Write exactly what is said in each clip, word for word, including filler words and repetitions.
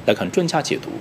来看专家解读。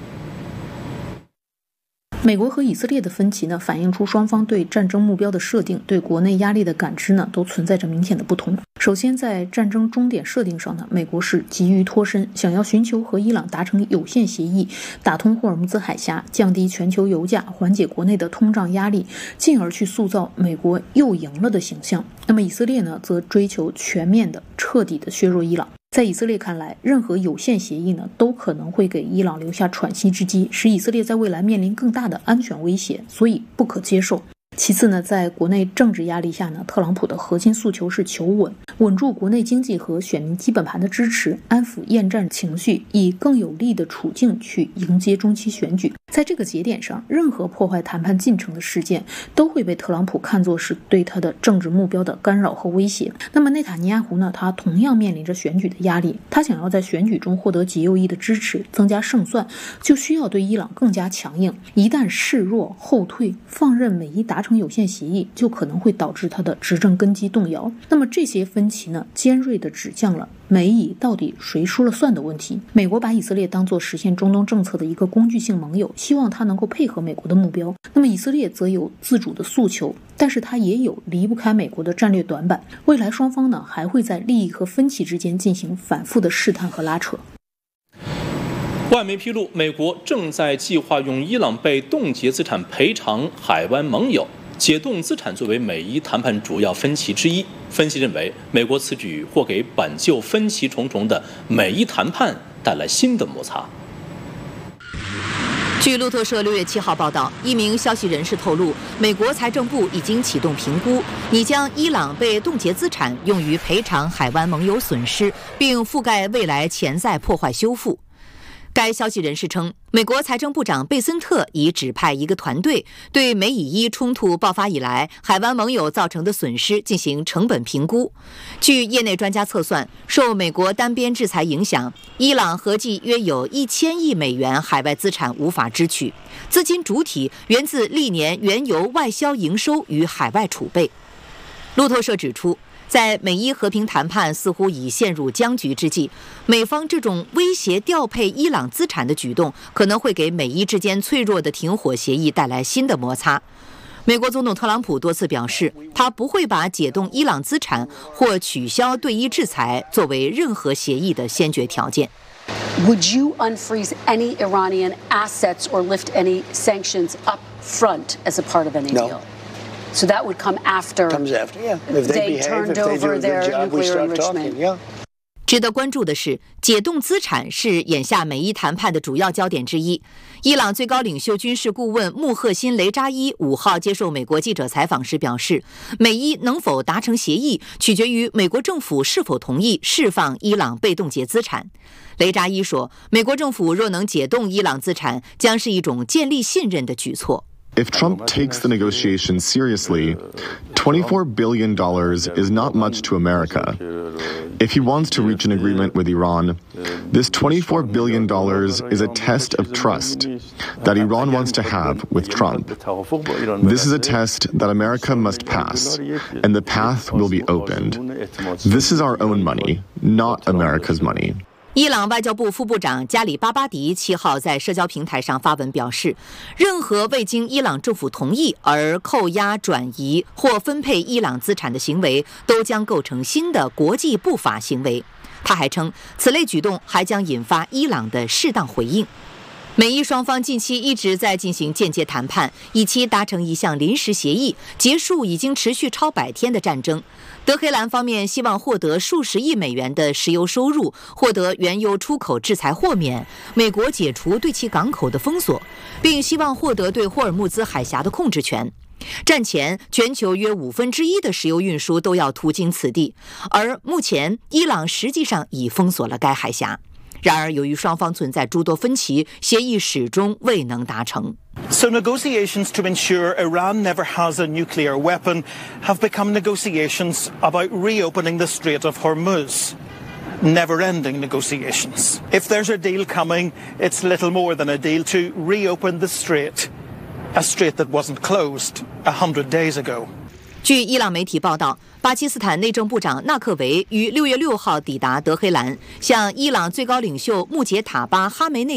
美国和以色列的分歧呢，反映出双方对战争目标的设定、对国内压力的感知呢，都存在着明显的不同。首先，在战争终点设定上呢，美国是急于脱身，想要寻求和伊朗达成有限协议，打通霍尔木兹海峡，降低全球油价，缓解国内的通胀压力，进而去塑造美国又赢了的形象。那么以色列呢，则追求全面的、彻底的削弱伊朗。在以色列看来，任何有限协议呢，都可能会给伊朗留下喘息之机，使以色列在未来面临更大的安全威胁，所以不可接受。其次呢，在国内政治压力下呢，特朗普的核心诉求是求稳，稳住国内经济和选民基本盘的支持，安抚厌战情绪，以更有利的处境去迎接中期选举。在这个节点上，任何破坏谈判进程的事件都会被特朗普看作是对他的政治目标的干扰和威胁。那么内塔尼亚胡呢，他同样面临着选举的压力，他想要在选举中获得极右翼的支持，增加胜算，就需要对伊朗更加强硬。一旦示弱后退，放任美伊达成有限协议，就可能会导致他的执政根基动摇。那么这些分歧呢，尖锐地指向了美以到底谁说了算的问题。美国把以色列当作实现中东政策的一个工具性盟友，希望他能够配合美国的目标。那么以色列则有自主的诉求，但是他也有离不开美国的战略短板。未来双方呢，还会在利益和分歧之间进行反复的试探和拉扯。 外媒披露，美国正在计划用伊朗被冻结资产赔偿海湾盟友。解冻资产作为美伊谈判主要分歧之一，分析认为，美国此举或给本就分歧重重的美伊谈判带来新的摩擦。 据路透社六月七号报道，一名消息人士透露，美国财政部已经启动评估，拟将伊朗被冻结资产用于赔偿海湾盟友损失，并覆盖未来潜在破坏修复。该消息人士称，美国财政部长贝森特已指派一个团队对美以伊冲突爆发以来海湾盟友造成的损失进行成本评估。据业内专家测算，受美国单边制裁影响，伊朗合计约有一千亿美元海外资产无法支取，资金主体源自历年原油外销营收与海外储备。路透社指出，在美伊和平谈判似乎已陷入僵局之际，美方这种威胁调配伊朗资产的举动，可能会给美伊之间脆弱的停火协议带来新的摩擦。美国总统特朗普多次表示，他不会把解冻伊朗资产或取消对伊制裁作为任何协议的先决条件。 Would you unfreeze any Iranian assets or lift any sanctions up front as a part of any deal?、No.So that would come after, comes after yeah. If they, they behave, turned if they over do a their good job, we nuclear start enrichment. talking, yeah. 值得关注的是，解冻资产是眼下美伊谈判的主要焦点之一。伊朗最高领袖军事顾问穆赫辛·雷扎伊五号接受美国记者采访时表示，美伊能否达成协议，取决于美国政府是否同意释放伊朗被冻结资产。雷扎伊说，美国政府若能解冻伊朗资产，将是一种建立信任的举措。 If Trump takes the negotiations seriously, twenty-four billion dollars is not much to America. If he wants to reach an agreement with Iran, this twenty-four billion dollars is a test of trust that Iran wants to have with Trump. This is a test that America must pass, and the path will be opened. This is our own money, not America's money. 伊朗外交部副部长加里巴巴迪七号在社交平台上发文表示，任何未经伊朗政府同意而扣押、转移或分配伊朗资产的行为，都将构成新的国际不法行为。他还称，此类举动还将引发伊朗的适当回应。美伊双方近期一直在进行间接谈判，以期达成一项临时协议，结束已经持续超百天的战争。德黑兰方面希望获得数十亿美元的石油收入，获得原油出口制裁豁免，美国解除对其港口的封锁，并希望获得对霍尔木兹海峡的控制权。战前，全球约五分之一的石油运输都要途经此地，而目前伊朗实际上已封锁了该海峡。然而，由于双方存在诸多分歧，协议始终未能达成。 So negotiations to ensure Iran never has a nuclear weapon have become negotiations about reopening the Strait of Hormuz. Never-ending negotiations. If there's a deal coming, it's little more than a deal to reopen the strait, a strait that wasn't closed a hundred days ago. 据伊朗媒体报道，巴基斯坦内政部长纳克维于六月六号抵达德黑兰，向伊朗最高领袖穆杰塔巴·哈梅内